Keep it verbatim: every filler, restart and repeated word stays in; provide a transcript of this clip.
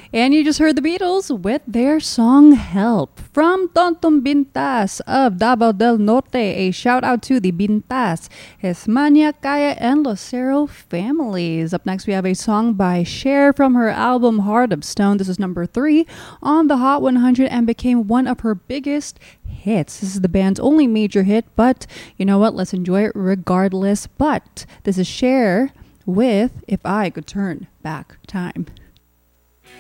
And you just heard the Beatles with their song Help. From Tonton Bintas of Davao del Norte, a shout out to the Bintas, Esmania, Kaya, and Lucero families. Up next, we have a song by Cher from her album Heart of Stone. This is number three on the Hot one hundred and became one of her biggest hits. This is the band's only major hit, but you know what? Let's enjoy it regardless. But this is Cher with If I Could Turn Back Time.